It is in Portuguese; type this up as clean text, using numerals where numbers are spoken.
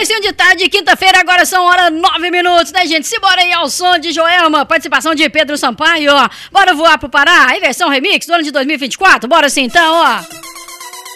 Comecinho de tarde, quinta-feira, agora são horas 9 minutos, né, gente? Simbora aí ao som de Joelma, participação de Pedro Sampaio, ó. Bora voar pro Pará, em versão remix do ano de 2024? Bora sim, então, ó.